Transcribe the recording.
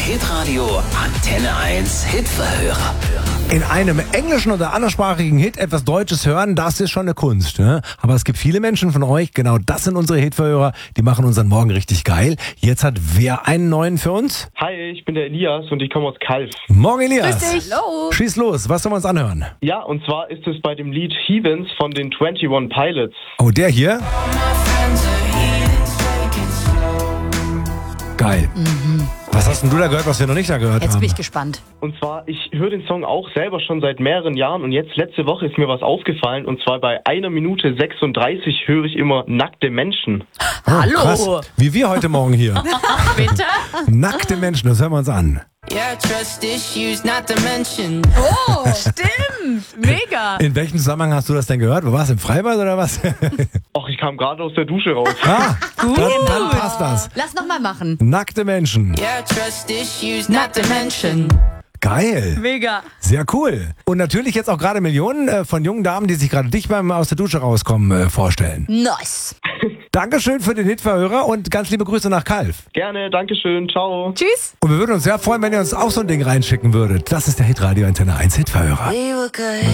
Hitradio Antenne 1 Hitverhörer. In einem englischen oder anderssprachigen Hit etwas Deutsches hören, das ist schon eine Kunst. Ne? Aber es gibt viele Menschen von euch, genau das sind unsere Hitverhörer, die machen unseren Morgen richtig geil. Jetzt hat wer einen neuen für uns? Hi, ich bin der Elias und ich komme aus Calw. Morgen Elias. Grüß dich. Hallo. Schieß los, was sollen wir uns anhören? Ja, und zwar ist es bei dem Lied Heathens von den 21 Pilots. Oh, der hier? Geil. Was hast denn du da gehört, was wir noch nicht da gehört Jetzt haben? bin ich gespannt. Und zwar, ich höre den Song auch selber schon seit mehreren Jahren und jetzt letzte Woche ist mir was aufgefallen und zwar bei 1 Minute 36 höre ich immer nackte Menschen. Hallo. Krass. Wie wir heute Morgen hier. Bitte? Nackte Menschen, das hören wir uns an. Yeah, trust issues not to mention. Oh, stimmt. Mega. In welchem Zusammenhang hast du das denn gehört? Wo warst du, im Freibad oder was? Ach, ich kam gerade aus der Dusche raus. Dann passt das. Lass nochmal machen. Nackte Menschen. Yeah, trust issues not to mention. Geil. Mega. Sehr cool. Und natürlich jetzt auch gerade Millionen von jungen Damen, die sich gerade dich beim aus der Dusche rauskommen, vorstellen. Nice. Dankeschön für den Hitverhörer und ganz liebe Grüße nach Calw. Gerne, Dankeschön, ciao. Tschüss. Und wir würden uns sehr freuen, wenn ihr uns auch so ein Ding reinschicken würdet. Das ist der Hitradio Antenne 1 Hitverhörer. We were good.